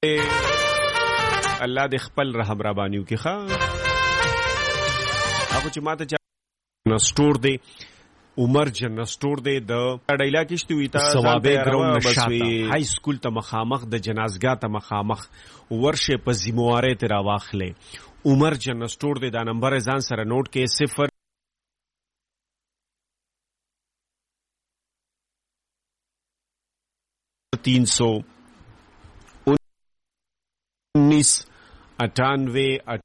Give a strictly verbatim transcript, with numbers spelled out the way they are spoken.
الله دې خپل رحم را باندې وکړي. ښه هغه چې ماته نسټور دی عمر جن سٹور دی د ډایلا کېشته وي تا ثوابه ګراوند نشاته های سکول ته مخامخ د جنازګاه ته مخامخ ورشه په ذمہواره تر واخلې. عمر جن سٹور دی دا نمبر ځان سره نوٹ کې صفر تین سو انیس اٹھانوے